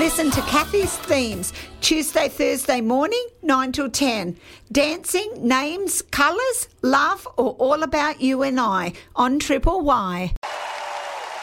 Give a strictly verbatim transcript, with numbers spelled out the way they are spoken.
Listen to Kathy's Themes, Tuesday, Thursday morning, nine till ten. Dancing, names, colours, love, or all about you and I on Triple Y.